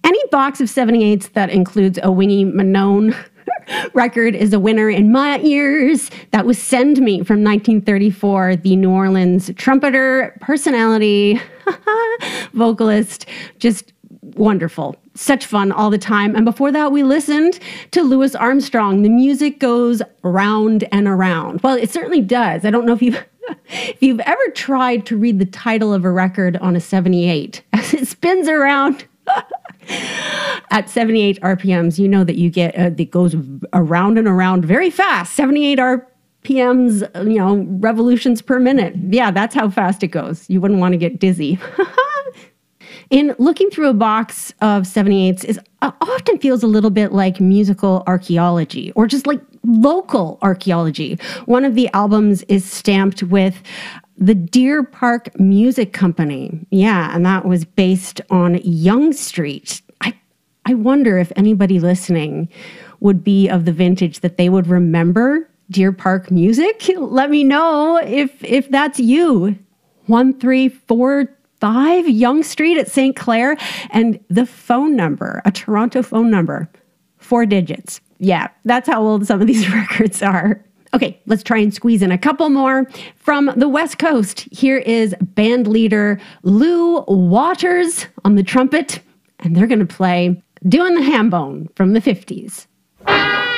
Any box of 78s that includes a Wingy Manone record is a winner in my ears. That was Send Me from 1934, the New Orleans trumpeter, personality, vocalist, just wonderful. Such fun all the time. And before that, we listened to Louis Armstrong. The music goes round and around. Well, it certainly does. I don't know if you've ever tried to read the title of a record on a 78 as it spins around at 78 RPMs. You know that you get it goes around and around very fast. 78 RPMs, revolutions per minute. Yeah, that's how fast it goes. You wouldn't want to get dizzy. In looking through a box of 78s often feels a little bit like musical archaeology or just like local archaeology. One of the albums is stamped with the Deer Park Music Company. Yeah, and that was based on Yonge Street. I wonder if anybody listening would be of the vintage that they would remember Deer Park music. Let me know if that's you. 1345 Yonge Street at St. Clair. And the phone number, a Toronto phone number, 4 digits. Yeah, that's how old some of these records are. Okay, let's try and squeeze in a couple more. From the West Coast, here is band leader Lou Waters on the trumpet, and they're going to play Doing the Ham Bone from the 50s.